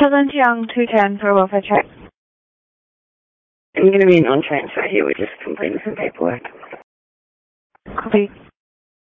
Sutherland Young, 210 for a welfare check. I'm going to be an on-transfer here. We're just completing some paperwork. Copy.